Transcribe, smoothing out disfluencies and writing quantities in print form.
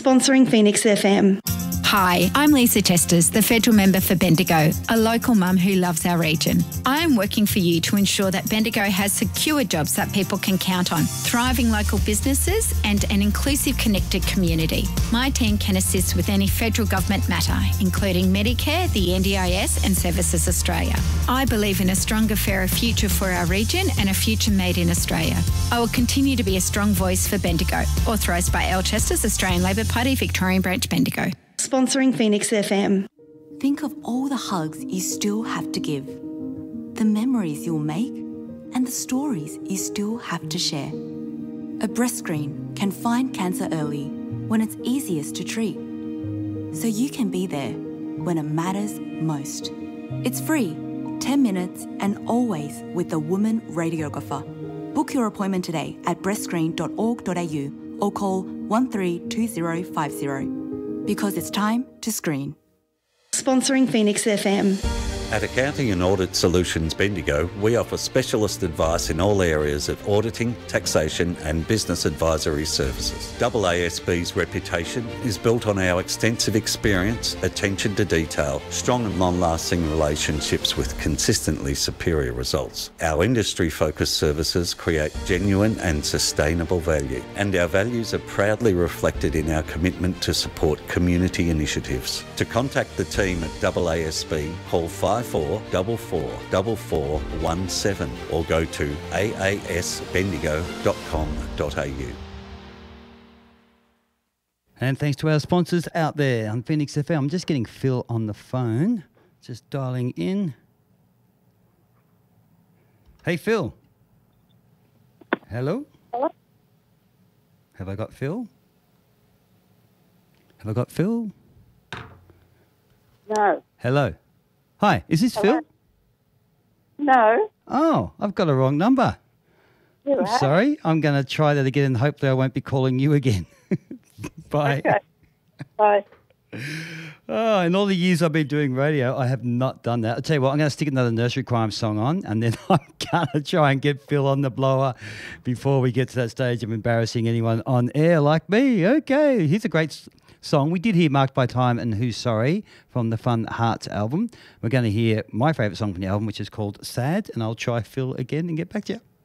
Sponsoring Phoenix FM. Hi, I'm Lisa Testers, the federal member for Bendigo, a local mum who loves our region. I am working for you to ensure that Bendigo has secure jobs that people can count on, thriving local businesses and an inclusive, connected community. My team can assist with any federal government matter, including Medicare, the NDIS and Services Australia. I believe in a stronger, fairer future for our region and a future made in Australia. I will continue to be a strong voice for Bendigo. Authorised by Al Chesters, Australian Labor Party, Victorian Branch, Bendigo. Sponsoring Phoenix FM. Think of all the hugs you still have to give, the memories you'll make, and the stories you still have to share. A breast screen can find cancer early when it's easiest to treat, so you can be there when it matters most. It's free, 10 minutes, and always with a woman radiographer. Book your appointment today at breastscreen.org.au or call 132050. Because it's time to screen. Sponsoring Phoenix FM. At Accounting and Audit Solutions Bendigo, we offer specialist advice in all areas of auditing, taxation and business advisory services. AASB's reputation is built on our extensive experience, attention to detail, strong and long-lasting relationships with consistently superior results. Our industry-focused services create genuine and sustainable value, and our values are proudly reflected in our commitment to support community initiatives. To contact the team at AASB, call 54444417 or go to aasbendigo.com.au. And thanks to our sponsors out there on Phoenix FM. I'm just getting Phil on the phone. Just dialing in. Hey, Phil. Hello? Hello? Have I got Phil? Have I got Phil? No. Hello. Hi, is this Hello? Phil? No. Oh, I've got a wrong number. You're right. Sorry, I'm going to try that again and hopefully I won't be calling you again. Bye. Okay. Bye. Oh, in all the years I've been doing radio, I have not done that. I'll tell you what, I'm going to stick another Nursery Crime song on and then I'm going to try and get Phil on the blower before we get to that stage of embarrassing anyone on air like me. Okay, here's a great song. We did hear Marked by Time and Who's Sorry from the Fun Hearts album. We're going to hear my favourite song from the album, which is called Sad, and I'll try Phil again and get back to you.